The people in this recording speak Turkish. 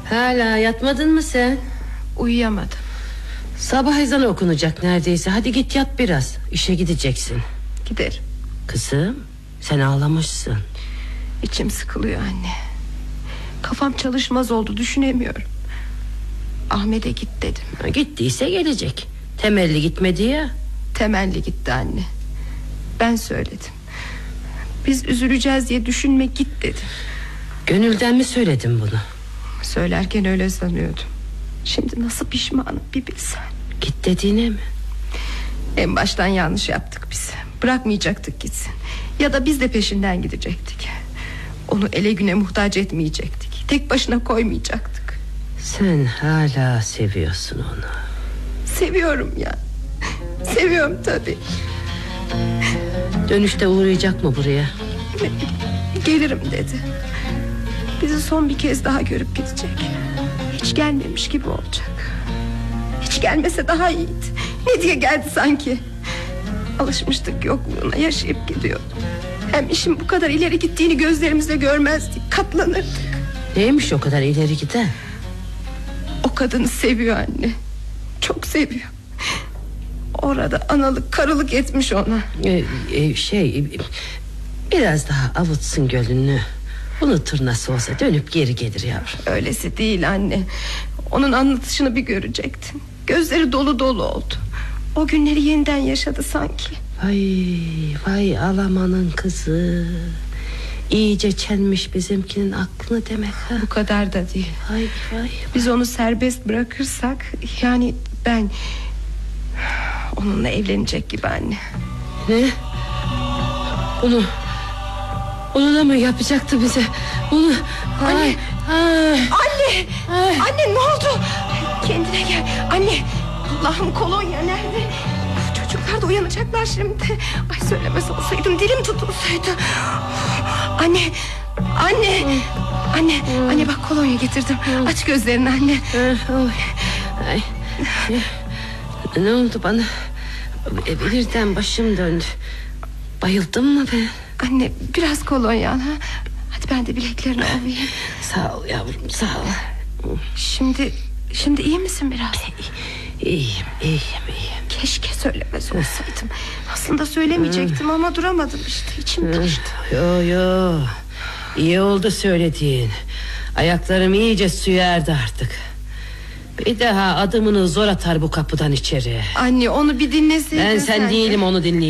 Hala yatmadın mı sen? Uyuyamadım. Sabah ezanı okunacak neredeyse. Hadi git yat biraz. İşe gideceksin. Giderim. Kızım, sen ağlamışsın. İçim sıkılıyor anne. Kafam çalışmaz oldu, düşünemiyorum. Ahmet'e git dedim. Gittiyse gelecek. Temelli gitmedi ya. Temelli gitti anne. Ben söyledim. Biz üzüleceğiz diye düşünme, git dedim. Gönülden mi söyledin bunu? Söylerken öyle sanıyordum. Şimdi nasıl pişmanım bir bilsen. Git dediğine mi? En baştan yanlış yaptık biz. Bırakmayacaktık gitsin. Ya da biz de peşinden gidecektik. Onu ele güne muhtaç etmeyecektik. Tek başına koymayacaktık. Sen hala seviyorsun onu. Seviyorum ya. Seviyorum tabii. Dönüşte uğrayacak mı buraya? Gelirim dedi. Bizi son bir kez daha görüp gidecek. Hiç gelmemiş gibi olacak. Hiç gelmese daha iyiydi. Ne diye geldi sanki. Alışmıştık yokluğuna, yaşayıp gidiyordu. Hem işin bu kadar ileri gittiğini gözlerimizle görmezdik, katlanırdık. Neymiş o kadar ileri giden? O kadını seviyor anne. Çok seviyor. Orada analık karılık etmiş ona. Biraz daha avutsun gönlünü. Unutur nasıl olsa, dönüp geri gelir yavrum. Öylesi değil anne. Onun anlatışını bir görecektin. Gözleri dolu dolu oldu. O günleri yeniden yaşadı sanki. Vay Alaman'ın kızı. İyice çelmiş bizimkinin aklını demek ha. Bu kadar da değil. Vay. Biz onu serbest bırakırsak, yani ben onunla evlenecek gibi anne. Ne? Onu da mı yapacaktı bize? Onu... Anne. Anne ne oldu? Kendine gel. Anne. Allah'ım, kolonya nerede? Çocuklar da uyanacaklar şimdi. Ay, söylemez olsaydım, dilim tutulsaydı. Anne bak, kolonya getirdim. Aç gözlerini anne. Ne oldu bana? Birden başım döndü. Bayıldım mı ben? Anne, biraz kolonya al, ha? Hadi ben de bileklerini ovayım. Sağ ol yavrum, sağ ol. Şimdi iyi misin biraz? İyiyim. Keşke söylemez olsaydım. Aslında söylemeyecektim ama duramadım işte. İçim taştı. Yo. İyi oldu söylediğin. Ayaklarım iyice suya erdi artık. Bir daha adımını zor atar bu kapıdan içeri. Anne, onu bir dinleseydin. Ben sen değilim onu dinleyeceğim.